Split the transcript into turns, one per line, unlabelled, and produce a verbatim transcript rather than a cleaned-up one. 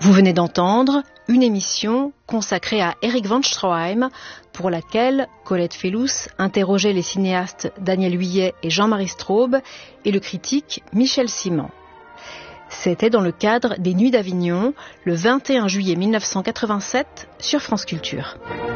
Vous venez d'entendre une émission consacrée à Eric van Stroheim, pour laquelle Colette Fellous interrogeait les cinéastes Daniel Huyet et Jean-Marie Straub et le critique Michel Simon. C'était dans le cadre des Nuits d'Avignon, le vingt et un juillet mille neuf cent quatre-vingt-sept sur France Culture.